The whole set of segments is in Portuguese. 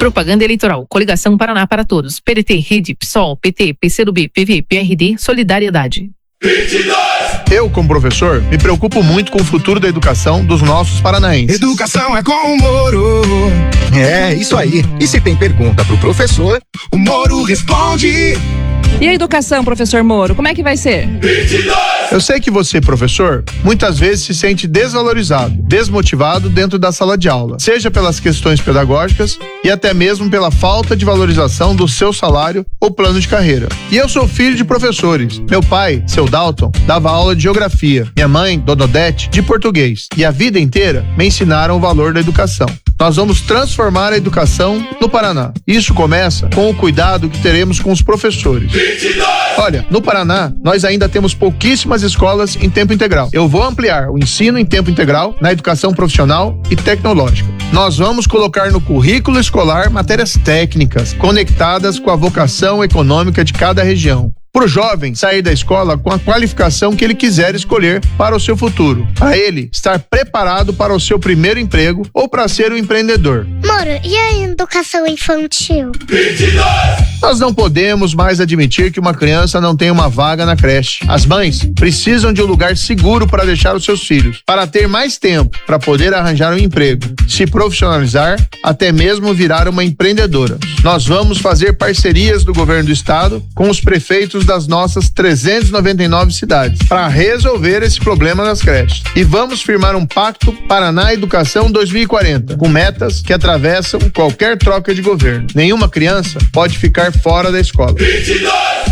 Propaganda eleitoral. Coligação Paraná para Todos. PDT, Rede, PSOL, PT, PCdoB, PV, PRD, Solidariedade. 22! Eu, como professor, me preocupo muito com o futuro da educação dos nossos paranaenses. Educação é com o Moro. É, isso aí. E se tem pergunta pro professor, o Moro responde. E a educação, professor Moro, como é que vai ser? 22! Eu sei que você, professor, muitas vezes se sente desvalorizado, desmotivado dentro da sala de aula, seja pelas questões pedagógicas e até mesmo pela falta de valorização do seu salário ou plano de carreira. E eu sou filho de professores. Meu pai, seu Dalton, dava aula de geografia. Minha mãe, Dona Odete, de português. E a vida inteira me ensinaram o valor da educação. Nós vamos transformar a educação no Paraná. Isso começa com o cuidado que teremos com os professores. 22! Olha, no Paraná, nós ainda temos pouquíssimas escolas em tempo integral. Eu vou ampliar o ensino em tempo integral na educação profissional e tecnológica. Nós vamos colocar no currículo escolar matérias técnicas conectadas com a vocação econômica de cada região. Para o jovem sair da escola com a qualificação que ele quiser escolher para o seu futuro. Para ele estar preparado para o seu primeiro emprego ou para ser um empreendedor. Moro, e a educação infantil? 22! Nós não podemos mais admitir que uma criança não tenha uma vaga na creche. As mães precisam de um lugar seguro para deixar os seus filhos, para ter mais tempo, para poder arranjar um emprego, se profissionalizar, até mesmo virar uma empreendedora. Nós vamos fazer parcerias do governo do estado com os prefeitos das nossas 399 cidades para resolver esse problema das creches. E vamos firmar um pacto Paraná Educação 2040, com metas que atravessam qualquer troca de governo. Nenhuma criança pode ficar fora da escola. 22!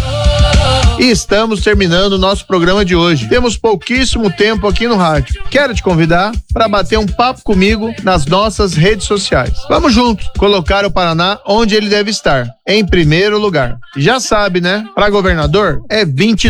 E estamos terminando o nosso programa de hoje. Temos pouquíssimo tempo aqui no rádio. Quero te convidar para bater um papo comigo nas nossas redes sociais. Vamos juntos colocar o Paraná onde ele deve estar, em primeiro lugar. Já sabe, né? Para governador é 20